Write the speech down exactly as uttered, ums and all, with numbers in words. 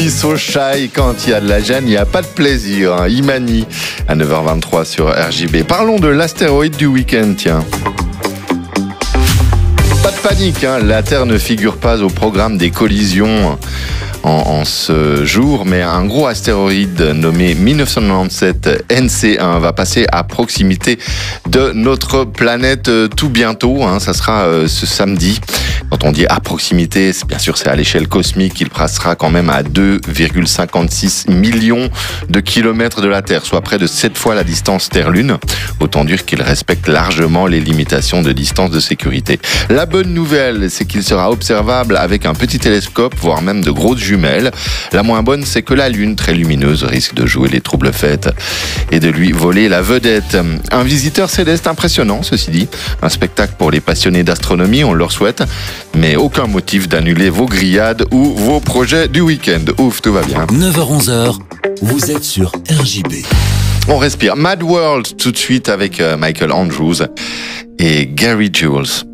Suisse au chai, quand il y a de la gêne, il n'y a pas de plaisir. Hein. Imani à neuf heures vingt-trois sur R J B. Parlons de l'astéroïde du week-end, tiens. Pas de panique, hein. La Terre ne figure pas au programme des collisions en, en ce jour, mais un gros astéroïde nommé mille neuf cent quatre-vingt-dix-sept N C un va passer à proximité de notre planète tout bientôt. Hein. Ça sera euh, ce samedi. Quand on dit à proximité, c'est bien sûr c'est à l'échelle cosmique. Il passera quand même à deux virgule cinquante-six millions de kilomètres de la Terre, soit près de sept fois la distance Terre-Lune. Autant dire qu'il respecte largement les limitations de distance de sécurité. La bonne nouvelle, c'est qu'il sera observable avec un petit télescope, voire même de grosses jumelles. La moins bonne, c'est que la Lune, très lumineuse, risque de jouer les troubles fêtes et de lui voler la vedette. Un visiteur céleste impressionnant, ceci dit. Un spectacle pour les passionnés d'astronomie, on leur souhaite. Mais aucun motif d'annuler vos grillades ou vos projets du week-end. Ouf, tout va bien. neuf heures onze, vous êtes sur R J B. On respire. Mad World tout de suite avec Michael Andrews et Gary Jules.